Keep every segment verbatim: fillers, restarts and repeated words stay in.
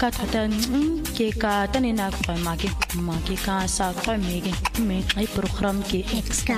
ka thata ke ka tane na kwa maki maki ka sa kwa mege me ai program ke Exka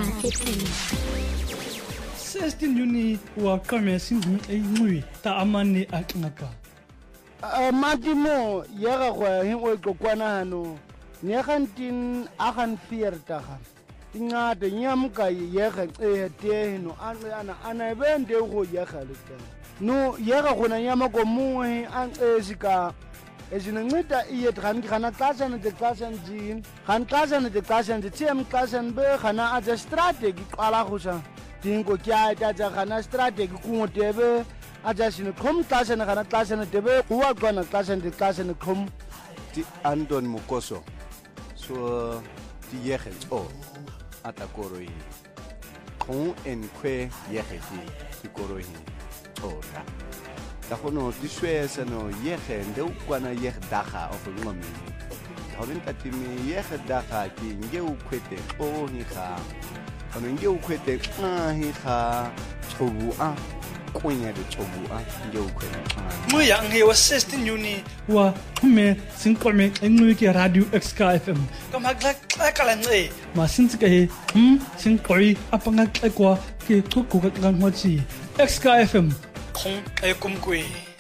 sixteen Juni wa kame singu ai ngui ta amane akngaka a matimo yega go hin o kokwana hano ne gantin a gan fierta ga ingade nyamka yega e te no ana ana bende go yega le no yega gona nyama go muwe an ezika ezinceda iye dran gana xasha ne xasha njini gan xasha ne xasha nje tiem xasha be gana aja strategy qala gosa dingo kya ta ja gana strategy ku tebe aja sine khom xasha ne gana xasha ne tebe kuwa gona xasha ne xasha ne khom ti Anton Mukoso so ti yege o atakoroi khon en kwe yege ti koroi ora da hono di swese no yege ndeu kwana yege daga of ngomi hawin tatimi yege daga ki nge ukwete o hi kha ono nge ukwete a hi kha chobu a kunya de chobu a nge ukwete mo ya nge wa sixteen Juni wa me sinqome ngui ke radio Exka F M kama gla kala nge ma sintsika he hm sinqoi apanga kwa ke qhuqhuka ka ngwachi Exka F M khong e kumkwe